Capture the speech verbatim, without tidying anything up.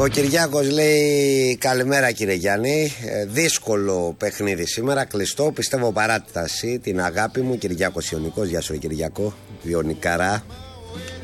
Ο Κυριάκος λέει καλημέρα κύριε Γιάννη. ε, Δύσκολο παιχνίδι σήμερα, κλειστό. Πιστεύω παράταση, την αγάπη μου. Κυριάκος Ιωνικός, γεια σου Κυριάκο. Ιωνικαρά.